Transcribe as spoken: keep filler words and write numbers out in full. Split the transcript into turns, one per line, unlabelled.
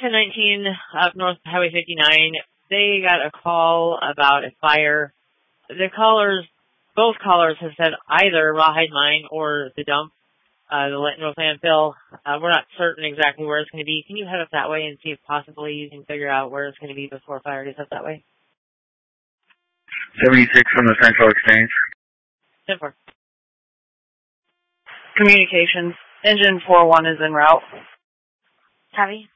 ten nineteen up North Highway fifty-nine. They got a call about a fire. The callers, both callers have said either Rawhide Mine or the dump, uh, the North Landfill. Uh, we're not certain exactly where it's going to be. Can you head up that way and see if possibly you can figure out where it's going to be before fire gets up that way?
seventy-six from the Central Exchange.
ten four.
Communications. Engine four one is en route.
Copy.